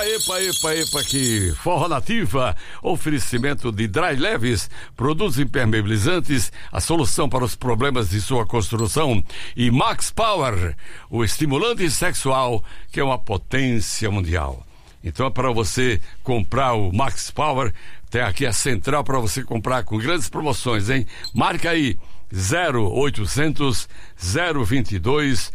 Epa, que Forró Nativa, oferecimento de Dry Leves, produtos impermeabilizantes, a solução para os problemas de sua construção, e Max Power, o estimulante sexual, que é uma potência mundial. Então, para você comprar o Max Power, tem aqui a central para você comprar com grandes promoções, hein? Marca aí, 0800 022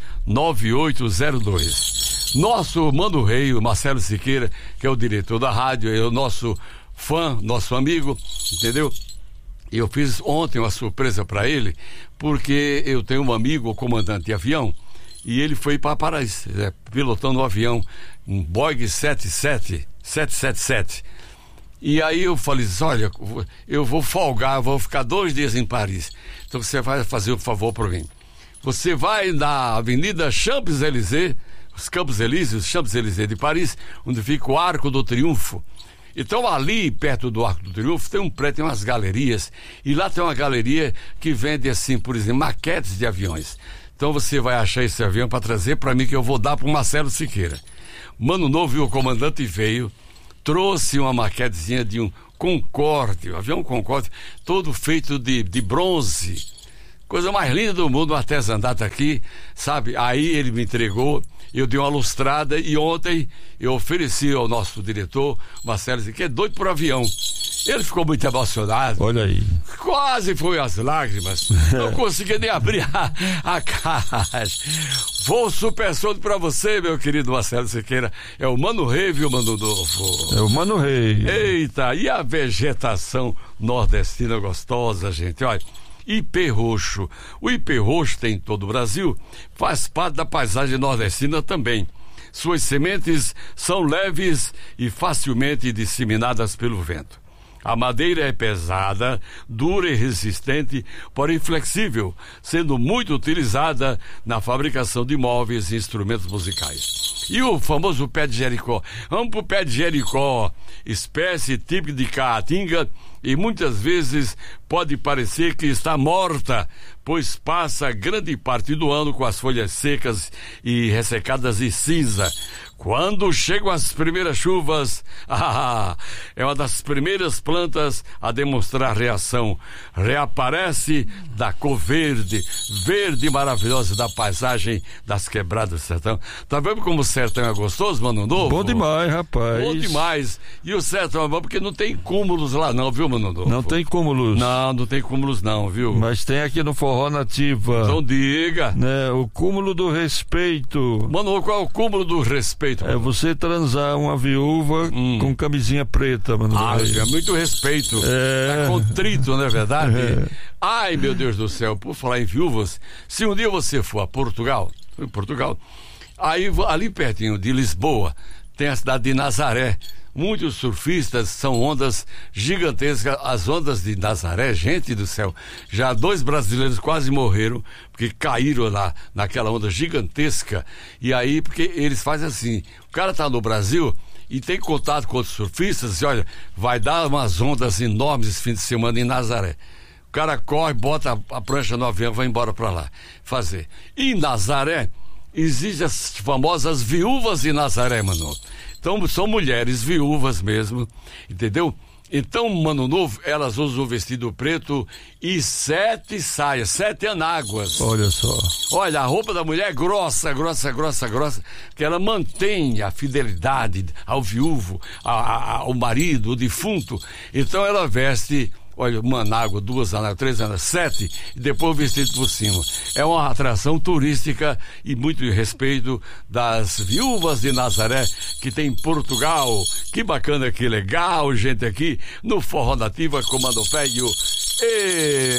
9802. Nosso Mano Rei, o Marcelo Siqueira, que é o diretor da rádio, é o nosso fã, nosso amigo, entendeu? E eu fiz ontem uma surpresa para ele, porque eu tenho um amigo, comandante de avião, e ele foi para Paraíso, pilotando um avião, um Boeing 777. E aí eu falei assim, olha, eu vou folgar, vou ficar 2 dias em Paris. Então você vai fazer um favor para mim. Você vai na Avenida Champs-Élysées, os Campos Elíseos, Champs-Élysées de Paris, onde fica o Arco do Triunfo. Então ali, perto do Arco do Triunfo, tem um prédio, tem umas galerias, e lá tem uma galeria que vende, assim, por exemplo, maquetes de aviões. Então você vai achar esse avião para trazer para mim, que eu vou dar para o Marcelo Siqueira. Mano Novo, o comandante veio, trouxe uma maquetezinha de um Concorde, um avião Concorde, todo feito de bronze. Coisa mais linda do mundo, um artesanato aqui, sabe? Aí ele me entregou, eu dei uma lustrada, e ontem eu ofereci ao nosso diretor, Marcelo, que é doido por avião. Ele ficou muito emocionado. Olha aí. Quase foi às lágrimas. Não conseguia nem abrir a caixa. Voo supersônico pra você, meu querido Marcelo Siqueira. É o Mano Rei, viu, Mano Novo? É o Mano Rei. Eita, e a vegetação nordestina gostosa, gente? Olha, ipê roxo. O ipê roxo tem em todo o Brasil, faz parte da paisagem nordestina também. Suas sementes são leves e facilmente disseminadas pelo vento. A madeira é pesada, dura e resistente, porém flexível, sendo muito utilizada na fabricação de móveis e instrumentos musicais. E o famoso pé de Jericó? Vamos pro pé de Jericó, espécie típica de caatinga, e muitas vezes pode parecer que está morta, pois passa grande parte do ano com as folhas secas e ressecadas e cinza. Quando chegam as primeiras chuvas, é uma das primeiras plantas a demonstrar reação. Reaparece da cor verde, verde maravilhosa da paisagem das quebradas do sertão. Tá vendo como o sertão é gostoso, Mano Novo? Bom demais, rapaz. Bom demais. E o sertão é bom porque não tem cúmulos lá não, viu, Mano Novo? Não tem cúmulos. Não tem cúmulos não, viu? Mas tem aqui no Forró Nativa. Então diga. Né, o cúmulo do respeito. Mano, qual é o cúmulo do respeito? É você transar uma viúva com camisinha preta, mano. É muito respeito. É contrito, não é verdade? Ai, meu Deus do céu, por falar em viúvas, se um dia você for a Portugal, aí ali pertinho de Lisboa, tem a cidade de Nazaré. Muitos surfistas, são ondas gigantescas, as ondas de Nazaré, gente do céu. Já 2 brasileiros quase morreram, porque caíram lá naquela onda gigantesca. E aí, porque eles fazem assim, o cara tá no Brasil e tem contato com outros surfistas, e olha, vai dar umas ondas enormes esse fim de semana em Nazaré. O cara corre, bota a prancha no avião, vai embora pra lá fazer. E em Nazaré, existem as famosas viúvas de Nazaré, mano. Então, são mulheres viúvas mesmo, entendeu? Então, Mano Novo, elas usam o vestido preto e 7 saias, 7 anáguas. Olha só. Olha, a roupa da mulher é grossa, que ela mantém a fidelidade ao viúvo, ao marido, o defunto. Então, ela veste... Olha, uma anágua, 2 anáguas, 3 anáguas, 7, e depois o vestido por cima. É uma atração turística e muito respeito das viúvas de Nazaré que tem em Portugal. Que bacana, que legal, gente, aqui no Forró Nativa, Comando Velho.